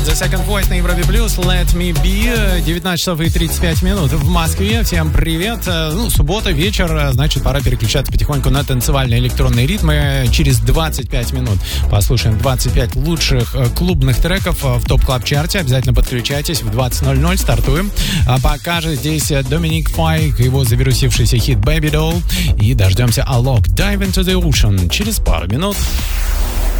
The Second Voice на Европе Плюс, Let Me Be, 19 часов и 35 минут в Москве. Всем привет. Суббота, вечер, значит, пора переключаться потихоньку на танцевальные электронные ритмы. Через 25 минут послушаем 25 лучших клубных треков в топ-клаб-чарте. Обязательно подключайтесь, в 20:00 стартуем. А пока же здесь Доминик Файк, его завирусившийся хит Baby Doll. И дождемся Alok, Dive into the Ocean через пару минут.